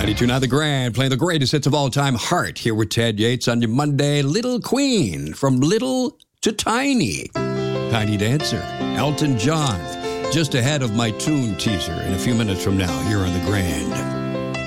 92.9 The Grand, playing the greatest hits of all time, Heart, here with Ted Yates on your Monday. Little Queen, from little to tiny. Tiny Dancer, Elton John, just ahead of my tune teaser in a few minutes from now here on The Grand.